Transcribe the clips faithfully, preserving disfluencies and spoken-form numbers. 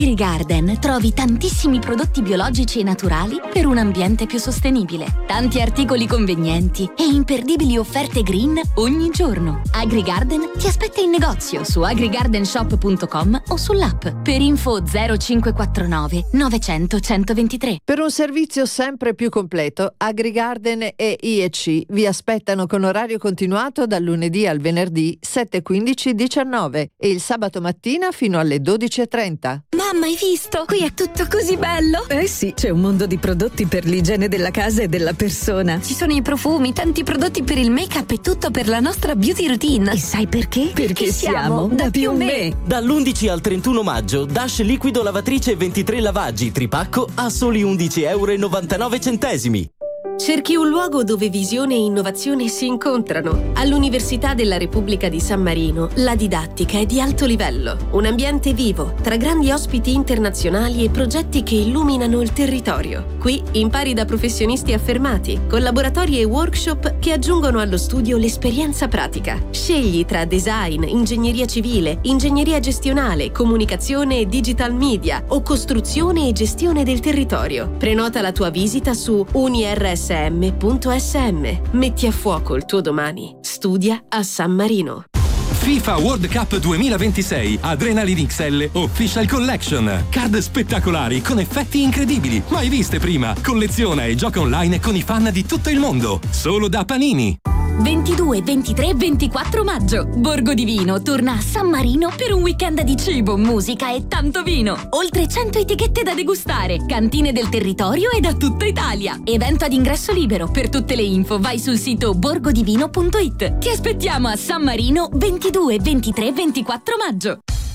AgriGarden trovi tantissimi prodotti biologici e naturali per un ambiente più sostenibile. Tanti articoli convenienti e imperdibili offerte green ogni giorno. AgriGarden ti aspetta in negozio su agri garden shop punto com o sull'app. Per info zero cinque quattro nove novecento centoventitré. Per un servizio sempre più completo, AgriGarden e I E C vi aspettano con orario continuato dal lunedì al venerdì sette, quindici, diciannove e il sabato mattina fino alle dodici e trenta. Mamma, hai visto? Qui è tutto così bello! Eh sì, c'è un mondo di prodotti per l'igiene della casa e della persona. Ci sono i profumi, tanti prodotti per il make-up e tutto per la nostra beauty routine. E sai perché? Perché, Perché siamo da più me. Dall'undici al trentuno maggio, Dash liquido lavatrice ventitré lavaggi tripacco a soli undici virgola novantanove euro. Cerchi un luogo dove visione e innovazione si incontrano. All'Università della Repubblica di San Marino la didattica è di alto livello. Un ambiente vivo, tra grandi ospiti internazionali e progetti che illuminano il territorio. Qui impari da professionisti affermati, con laboratori e workshop che aggiungono allo studio l'esperienza pratica. Scegli tra design, ingegneria civile, ingegneria gestionale, comunicazione e digital media o costruzione e gestione del territorio. Prenota la tua visita su unirs sm punto s m. Metti a fuoco il tuo domani. Studia a San Marino. FIFA World Cup duemilaventisei Adrenaline X L Official Collection. Card spettacolari con effetti incredibili, mai viste prima. Colleziona e gioca online con i fan di tutto il mondo. Solo da Panini. ventidue, ventitré e ventiquattro maggio. Borgo di Vino torna a San Marino per un weekend di cibo, musica e tanto vino. Oltre cento etichette da degustare, cantine del territorio e da tutta Italia. Evento ad ingresso libero. Per tutte le info vai sul sito borgodivino punto it. Ti aspettiamo a San Marino ventidue, ventitré e ventiquattro maggio.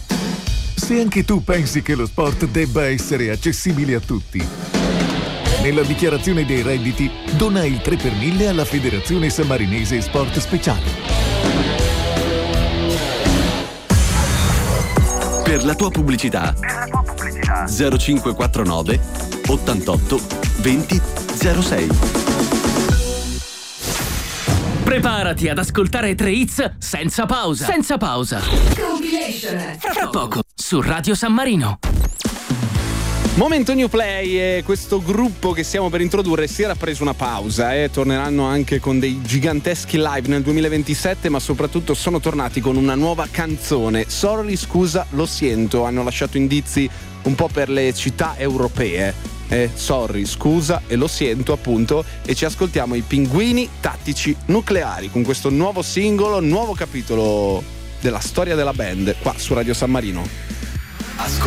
Se anche tu pensi che lo sport debba essere accessibile a tutti, nella dichiarazione dei redditi dona il tre per mille alla Federazione Sammarinese Sport Speciale. Per la tua pubblicità, zero cinque quattro nove ottantotto venti zero sei. Preparati ad ascoltare tre hits senza pausa. Senza pausa. Fra, fra poco su Radio San Marino. Momento New Play, e questo gruppo che stiamo per introdurre si era preso una pausa e eh. torneranno anche con dei giganteschi live nel duemilaventisette, ma soprattutto sono tornati con una nuova canzone. Sorry, scusa, lo siento. Hanno lasciato indizi un po' per le città europee. Eh, sorry, scusa e lo siento, appunto. E ci ascoltiamo i Pinguini Tattici Nucleari con questo nuovo singolo, nuovo capitolo della storia della band qua su Radio San Marino.